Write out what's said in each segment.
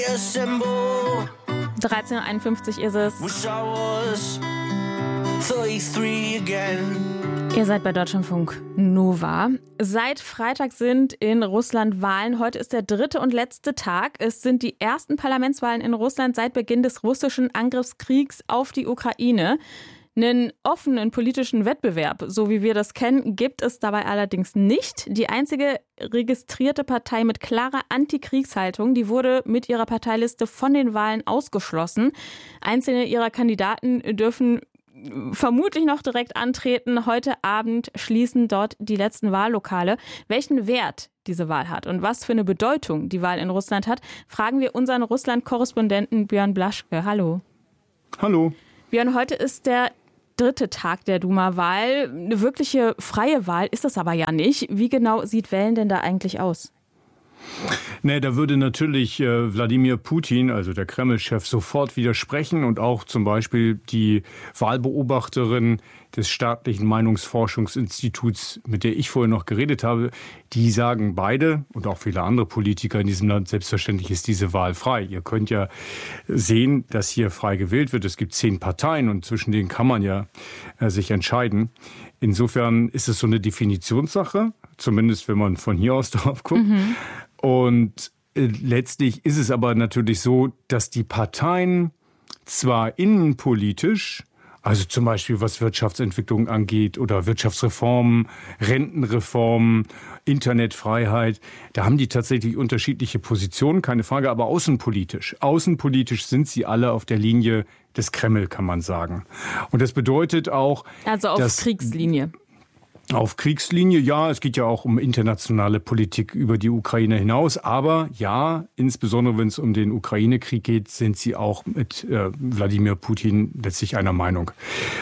13:51 ist es. Ihr seid bei Deutschlandfunk Nova. Seit Freitag sind in Russland Wahlen. Heute ist der 3. und letzte Tag. Es sind die ersten Parlamentswahlen in Russland seit Beginn des russischen Angriffskriegs auf die Ukraine. Einen offenen politischen Wettbewerb, so wie wir das kennen, gibt es dabei allerdings nicht. Die einzige registrierte Partei mit klarer Antikriegshaltung, die wurde mit ihrer Parteiliste von den Wahlen ausgeschlossen. Einzelne ihrer Kandidaten dürfen vermutlich noch direkt antreten. Heute Abend schließen dort die letzten Wahllokale. Welchen Wert diese Wahl hat und was für eine Bedeutung die Wahl in Russland hat, fragen wir unseren Russland-Korrespondenten Björn Blaschke. Hallo. Hallo. Björn, heute ist der 3. Tag der Duma-Wahl. Eine wirkliche freie Wahl ist das aber ja nicht. Wie genau sieht Wählen denn da eigentlich aus? Da würde natürlich Wladimir Putin, also der Kreml-Chef, sofort widersprechen und auch zum Beispiel die Wahlbeobachterin des staatlichen Meinungsforschungsinstituts, mit der ich vorher noch geredet habe, die sagen beide und auch viele andere Politiker in diesem Land, selbstverständlich ist diese Wahl frei. Ihr könnt ja sehen, dass hier frei gewählt wird. Es gibt 10 Parteien und zwischen denen kann man ja sich entscheiden. Insofern ist es so eine Definitionssache, zumindest wenn man von hier aus drauf guckt. Und letztlich ist es aber natürlich so, dass die Parteien zwar innenpolitisch, also zum Beispiel was Wirtschaftsentwicklung angeht oder Wirtschaftsreformen, Rentenreformen, Internetfreiheit, da haben die tatsächlich unterschiedliche Positionen, keine Frage, aber außenpolitisch sind sie alle auf der Linie des Kreml, kann man sagen. Und das bedeutet auch, also auf Kriegslinie. Auf Kriegslinie, ja, es geht ja auch um internationale Politik über die Ukraine hinaus. Aber ja, insbesondere wenn es um den Ukraine-Krieg geht, sind sie auch mit Wladimir Putin letztlich einer Meinung.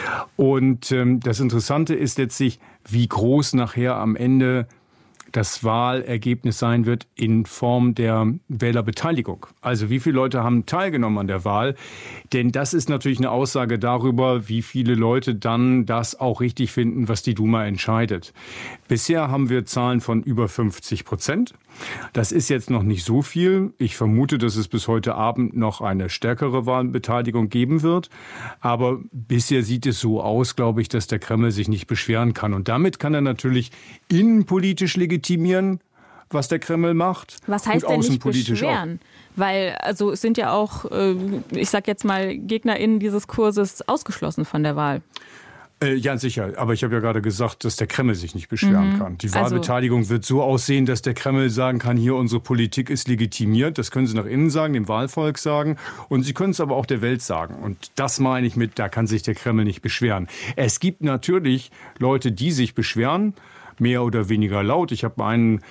Und das Interessante ist letztlich, wie groß nachher am Ende das Wahlergebnis sein wird in Form der Wählerbeteiligung. Also wie viele Leute haben teilgenommen an der Wahl? Denn das ist natürlich eine Aussage darüber, wie viele Leute dann das auch richtig finden, was die Duma entscheidet. Bisher haben wir Zahlen von über 50%. Das ist jetzt noch nicht so viel. Ich vermute, dass es bis heute Abend noch eine stärkere Wahlbeteiligung geben wird. Aber bisher sieht es so aus, glaube ich, dass der Kreml sich nicht beschweren kann. Und damit kann er natürlich innenpolitisch legitimieren, was der Kreml macht. Was heißt denn nicht beschweren? Weil also es sind ja auch, ich sag jetzt mal, GegnerInnen dieses Kurses ausgeschlossen von der Wahl. Ja, sicher. Aber ich habe ja gerade gesagt, dass der Kreml sich nicht beschweren kann. Die Wahlbeteiligung wird so aussehen, dass der Kreml sagen kann, hier unsere Politik ist legitimiert. Das können sie nach innen sagen, dem Wahlvolk sagen. Und sie können es aber auch der Welt sagen. Und das meine ich mit, da kann sich der Kreml nicht beschweren. Es gibt natürlich Leute, die sich beschweren, mehr oder weniger laut. Ich habe einen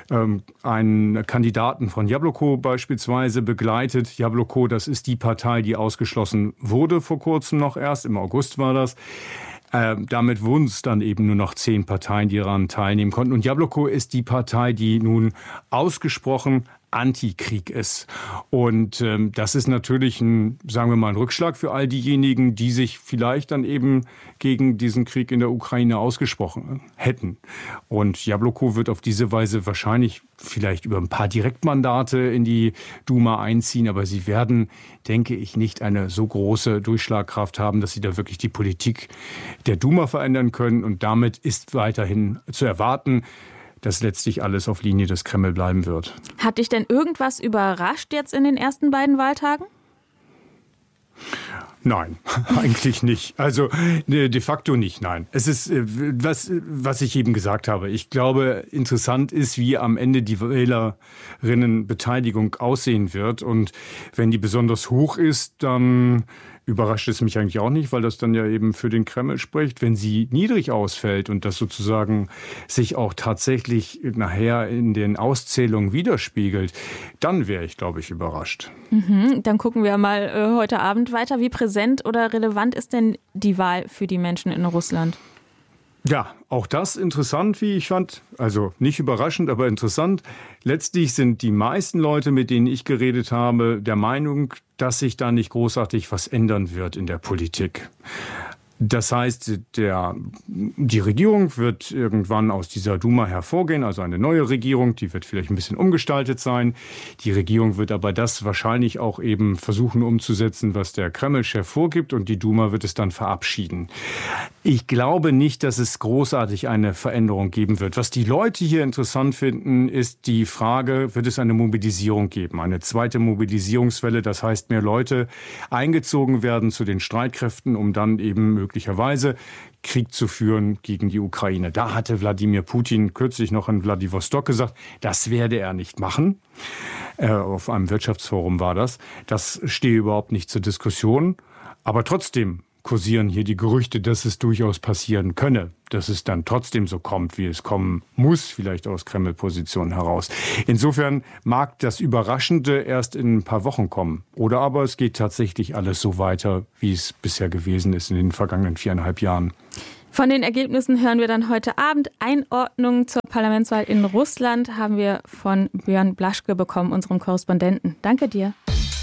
Kandidaten von Jabloko beispielsweise begleitet. Jabloko, das ist die Partei, die ausgeschlossen wurde vor kurzem noch erst. Im August war das. Damit wurden es dann eben nur noch 10 Parteien, die daran teilnehmen konnten. Und Jabloko ist die Partei, die nun ausgesprochen Antikrieg ist. Und das ist natürlich ein Rückschlag für all diejenigen, die sich vielleicht dann eben gegen diesen Krieg in der Ukraine ausgesprochen hätten. Und Jabloko wird auf diese Weise wahrscheinlich vielleicht über ein paar Direktmandate in die Duma einziehen, aber sie werden, denke ich, nicht eine so große Durchschlagkraft haben, dass sie da wirklich die Politik der Duma verändern können. Und damit ist weiterhin zu erwarten, dass letztlich alles auf Linie des Kreml bleiben wird. Hat dich denn irgendwas überrascht jetzt in den ersten beiden Wahltagen? Nein, eigentlich nicht. Also de facto nicht, nein. Es ist, was ich eben gesagt habe. Ich glaube, interessant ist, wie am Ende die Wählerinnenbeteiligung aussehen wird. Und wenn die besonders hoch ist, dann überrascht es mich eigentlich auch nicht, weil das dann ja eben für den Kreml spricht. Wenn sie niedrig ausfällt und das sozusagen sich auch tatsächlich nachher in den Auszählungen widerspiegelt, dann wäre ich, glaube ich, überrascht. Dann gucken wir mal heute Abend weiter. Wie präsent oder relevant ist denn die Wahl für die Menschen in Russland? Ja, auch das interessant, wie ich fand. Also nicht überraschend, aber interessant. Letztlich sind die meisten Leute, mit denen ich geredet habe, der Meinung, dass sich da nicht großartig was ändern wird in der Politik. Das heißt, die Regierung wird irgendwann aus dieser Duma hervorgehen, also eine neue Regierung, die wird vielleicht ein bisschen umgestaltet sein. Die Regierung wird aber das wahrscheinlich auch eben versuchen umzusetzen, was der Kreml-Chef vorgibt, und die Duma wird es dann verabschieden. Ich glaube nicht, dass es großartig eine Veränderung geben wird. Was die Leute hier interessant finden, ist die Frage, wird es eine Mobilisierung geben? Eine zweite Mobilisierungswelle, das heißt, mehr Leute eingezogen werden zu den Streitkräften, um dann eben möglicherweise Krieg zu führen gegen die Ukraine. Da hatte Wladimir Putin kürzlich noch in Wladiwostok gesagt, das werde er nicht machen. Auf einem Wirtschaftsforum war das. Das stehe überhaupt nicht zur Diskussion. Aber trotzdem kursieren hier die Gerüchte, dass es durchaus passieren könne, dass es dann trotzdem so kommt, wie es kommen muss, vielleicht aus Kreml-Position heraus. Insofern mag das Überraschende erst in ein paar Wochen kommen. Oder aber es geht tatsächlich alles so weiter, wie es bisher gewesen ist in den vergangenen 4,5 Jahren. Von den Ergebnissen hören wir dann heute Abend. Einordnungen zur Parlamentswahl in Russland haben wir von Björn Blaschke bekommen, unserem Korrespondenten. Danke dir.